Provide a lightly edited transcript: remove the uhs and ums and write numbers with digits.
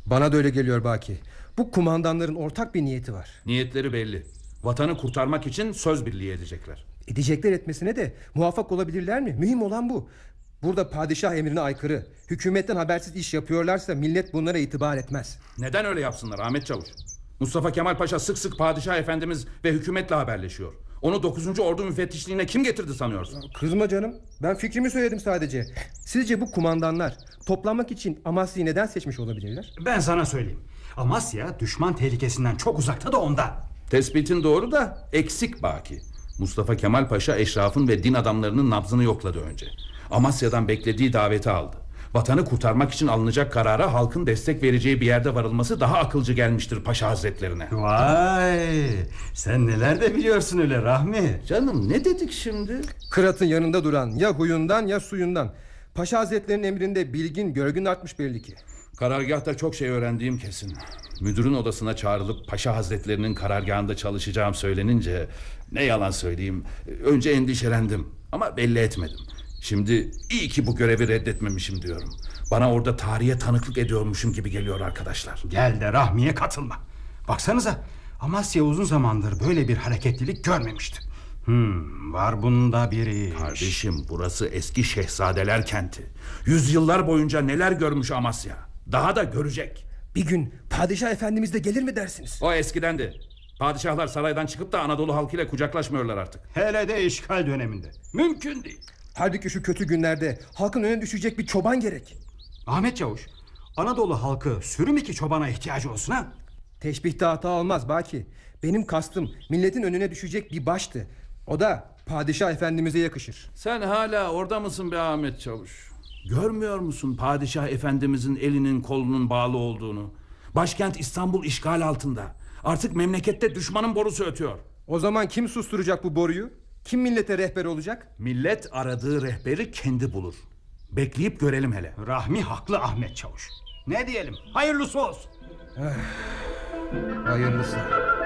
Bana da öyle geliyor Baki. Bu kumandanların ortak bir niyeti var. Niyetleri belli. Vatanı kurtarmak için söz birliği edecekler. Edecekler etmesine de muvaffak olabilirler mi? Mühim olan bu. Burada padişah emrine aykırı, hükümetten habersiz iş yapıyorlarsa millet bunlara itibar etmez. Neden öyle yapsınlar Ahmet Çavuş? Mustafa Kemal Paşa sık sık padişah efendimiz ve hükümetle haberleşiyor. Onu 9. Ordu müfettişliğine kim getirdi sanıyorsun? Kızma canım, ben fikrimi söyledim sadece. Sizce bu kumandanlar toplanmak için Amasya'yı neden seçmiş olabilirler? Ben sana söyleyeyim. Amasya düşman tehlikesinden çok uzakta da ondan. Tespitin doğru da eksik Baki. Mustafa Kemal Paşa eşrafın ve din adamlarının nabzını yokladı önce. Amasya'dan beklediği daveti aldı. Vatanı kurtarmak için alınacak karara halkın destek vereceği bir yerde varılması daha akılcı gelmiştir Paşa Hazretlerine. Vay, sen neler de biliyorsun öyle Rahmi. Canım ne dedik şimdi? Kırat'ın yanında duran ya huyundan ya suyundan. Paşa Hazretlerinin emrinde bilgin görgün artmış belli ki. Karargahta çok şey öğrendiğim kesin. Müdürün odasına çağrılıp Paşa Hazretlerinin karargahında çalışacağım söylenince ne yalan söyleyeyim, önce endişelendim ama belli etmedim. Şimdi iyi ki bu görevi reddetmemişim diyorum. Bana orada tarihe tanıklık ediyormuşum gibi geliyor arkadaşlar. Gel de Rahmi'ye katılma. Baksanıza, Amasya uzun zamandır böyle bir hareketlilik görmemişti. Var bunda bir iş. Kardeşim, burası eski şehzadeler kenti. Yüzyıllar boyunca neler görmüş Amasya. Daha da görecek. Bir gün padişah efendimiz de gelir mi dersiniz? O eskidendi. Padişahlar saraydan çıkıp da Anadolu halkıyla kucaklaşmıyorlar artık. Hele de işgal döneminde. Mümkün değil. Halbuki şu kötü günlerde halkın önüne düşecek bir çoban gerek. Ahmet Çavuş, Anadolu halkı sürüm iki çobana ihtiyacı olsun ha? Teşbihte hata olmaz Baki. Benim kastım milletin önüne düşecek bir baştı. O da padişah efendimize yakışır. Sen hala orada mısın be Ahmet Çavuş? Görmüyor musun padişah efendimizin elinin kolunun bağlı olduğunu? Başkent İstanbul işgal altında. Artık memlekette düşmanın borusu ötüyor. O zaman kim susturacak bu boruyu? Kim millete rehber olacak? Millet aradığı rehberi kendi bulur. Bekleyip görelim hele. Rahmi haklı Ahmet Çavuş. Ne diyelim? Hayırlısı olsun. Hayırlısı.